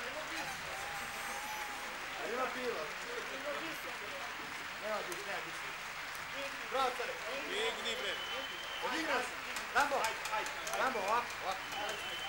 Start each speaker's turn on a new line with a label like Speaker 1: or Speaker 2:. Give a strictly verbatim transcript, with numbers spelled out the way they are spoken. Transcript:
Speaker 1: Ima piva. Nema biti, nema biti. Bravo, care.
Speaker 2: Bigni, bre.
Speaker 1: Odigra se. Rambo. Rambo, ovako, ovako.